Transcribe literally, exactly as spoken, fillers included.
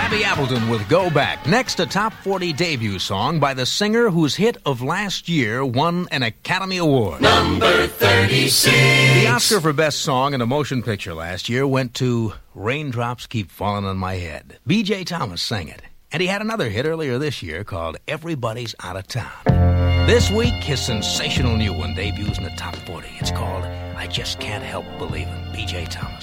Abby Appleton with Go Back. Next, a top forty debut song by the singer whose hit of last year won an Academy Award. Number thirty-six. The Oscar for Best Song in a Motion Picture last year went to Raindrops Keep Falling on My Head. B J Thomas sang it. And he had another hit earlier this year called Everybody's Out of Town. This week, his sensational new one debuts in the top forty. It's called I Just Can't Help Believin'. B J Thomas.